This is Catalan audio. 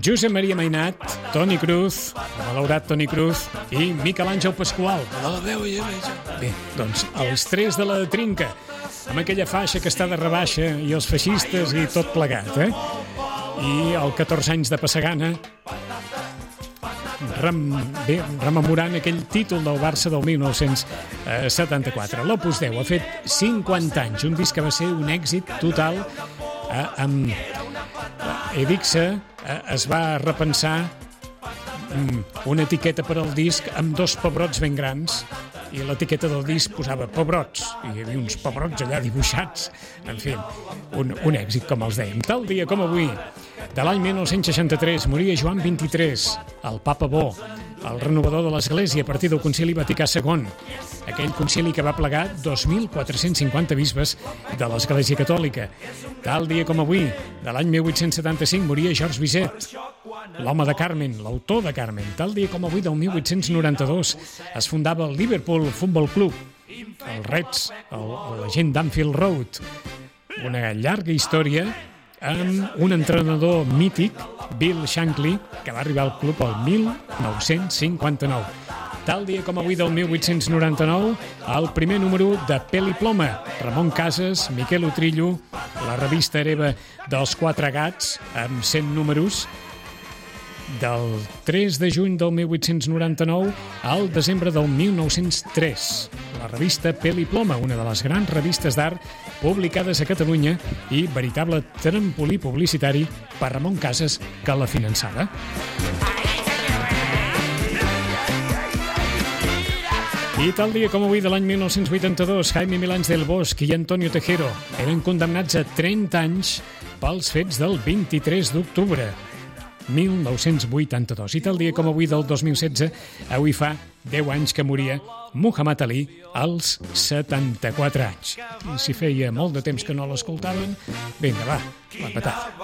Josep Maria Mainat, Toni Cruz, el malaurat Toni Cruz i Miquel Àngel Pasqual. Bé, doncs els tres de la trinca, amb aquella faixa que està de rebaixa i els feixistes i tot plegat, I el 14 anys de Passagana, rememorant aquell títol del Barça del 1974. L'Opus 10 ha fet 50 anys, un disc que va ser un èxit total. Amb Edixa es va repensar una etiqueta per al disc amb dos pebrots ben grans, i l'etiqueta del disc posava pebrots, i hi havia uns pebrots allà dibuixats. En fi, un èxit, com els dèiem. Tal dia com avui, de l'any 1963, moria Joan XXIII, el papa bo, el renovador de l'Església a partir del Concili Vaticà II, aquell concili que va plegar 2.450 bisbes de l'Església Catòlica. Tal dia com avui, de l'any 1875, moria Georges Bizet, l'home de Carmen, l'autor de Carmen. Tal dia com avui, del 1892, es fundava el Liverpool Football Club, els Reds, la gent d'Anfield Road. Una llarga història amb un entrenador mític, Bill Shankly, que va arribar al club el 1959. Tal dia com avui del 1899, el primer número de Peli Ploma, Ramon Casas, Miquel Utrillo, la revista hereva dels Quatre Gats, amb 100 números, del 3 de juny del 1899 al desembre del 1903. La revista Peli Ploma, una de les grans revistes d'art publicades a Catalunya i veritable trampolí publicitari per Ramon Casas, que la finançava. I tal dia com avui de l'any 1982, Jaime Milans del Bosch i Antonio Tejero eren condemnats a 30 anys pels fets del 23 d'octubre 1982. I tal dia com avui del 2016, avui fa 10 anys que moria Muhammad Ali als 74 anys. I si feia molt de temps que no l'escoltaven, vinga, va, la patada.